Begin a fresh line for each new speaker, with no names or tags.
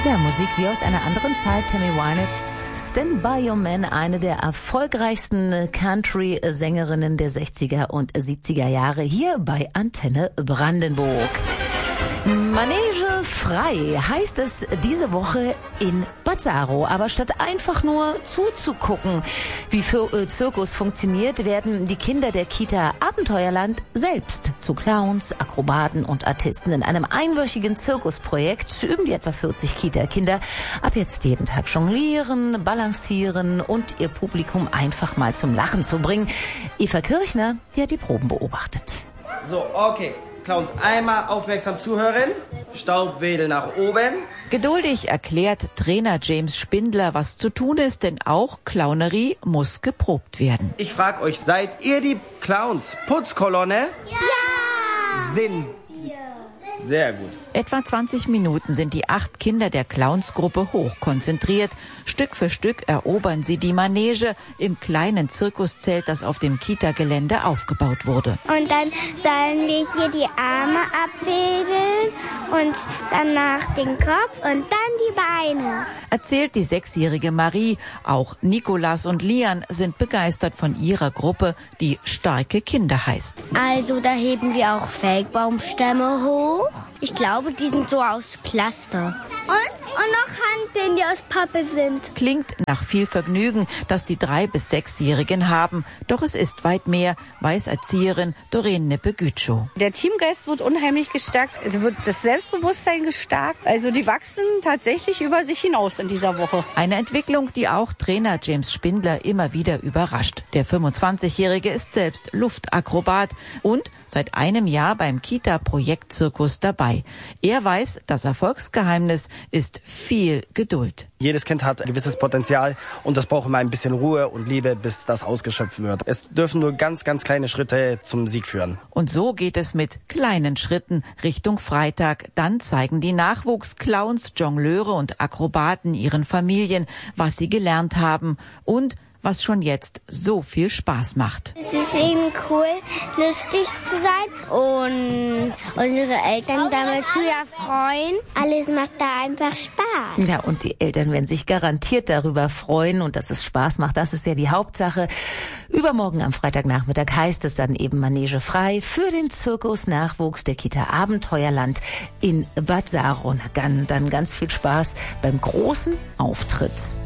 Ja, Musik wie aus einer anderen Zeit. Tammy Wynette, Stand By Your Man, eine der erfolgreichsten Country-Sängerinnen der 60er und 70er Jahre hier bei Antenne Brandenburg. Manege frei heißt es diese Woche in Bad Saro. Aber statt einfach nur zuzugucken, wie Zirkus funktioniert, werden die Kinder der Kita Abenteuerland selbst zu Clowns, Akrobaten und Artisten. In einem einwöchigen Zirkusprojekt üben die etwa 40 Kita-Kinder ab jetzt jeden Tag jonglieren, balancieren und ihr Publikum einfach mal zum Lachen zu bringen. Eva Kirchner, die hat die Proben beobachtet.
So, okay. Clowns, einmal aufmerksam zuhören. Staubwedel nach oben.
Geduldig erklärt Trainer James Spindler, was zu tun ist, denn auch Clownerie muss geprobt werden.
Ich frage euch, seid ihr die Clowns? Putzkolonne?
Ja!
Sind. Sehr gut.
Etwa 20 Minuten sind die 8 Kinder der Clownsgruppe hochkonzentriert. Stück für Stück erobern sie die Manege im kleinen Zirkuszelt, das auf dem Kita-Gelände aufgebaut wurde.
Und dann sollen wir hier die Arme abwedeln und danach den Kopf und dann die Beine.
Erzählt die 6-jährige Marie. Auch Nikolas und Lian sind begeistert von ihrer Gruppe, die Starke Kinder heißt.
Also da heben wir auch Fake-Baumstämme hoch. Ich glaube, die sind so aus Plaster. Und noch Hanteln, die aus Pappe sind.
Klingt nach viel Vergnügen, das die 3- bis 6-Jährigen haben. Doch es ist weit mehr, weiß Erzieherin Doreen Nippe-Gütschow.
Der Teamgeist wird unheimlich gestärkt, also wird das Selbstbewusstsein gestärkt. Also die wachsen tatsächlich über sich hinaus in dieser Woche.
Eine Entwicklung, die auch Trainer James Spindler immer wieder überrascht. Der 25-Jährige ist selbst Luftakrobat und seit einem Jahr beim Kita-Projekt-Zirkus dabei. Er weiß, das Erfolgsgeheimnis ist viel Geduld.
Jedes Kind hat ein gewisses Potenzial und das braucht immer ein bisschen Ruhe und Liebe, bis das ausgeschöpft wird. Es dürfen nur ganz, ganz kleine Schritte zum Sieg führen.
Und so geht es mit kleinen Schritten Richtung Freitag. Dann zeigen die Nachwuchsclowns, Jongleure und Akrobaten ihren Familien, was sie gelernt haben und was schon jetzt so viel Spaß macht.
Es ist eben cool, lustig zu sein und unsere Eltern damit zu erfreuen. Alles macht da einfach Spaß.
Ja, und die Eltern werden sich garantiert darüber freuen und dass es Spaß macht. Das ist ja die Hauptsache. Übermorgen am Freitagnachmittag heißt es dann eben Manege frei für den Zirkus-Nachwuchs der Kita Abenteuerland in Bad Saro. Dann ganz viel Spaß beim großen Auftritt.